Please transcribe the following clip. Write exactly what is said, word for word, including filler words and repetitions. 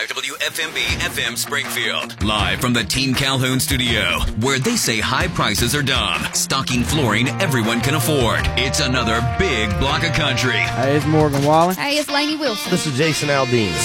W F M B F M Springfield. Live from the Team Calhoun studio, where they say high prices are dumb. Stocking flooring everyone can afford. It's another big block of country. Hey, it's Morgan Wallen. Hey, it's Lainey Wilson. This is Jason Aldean.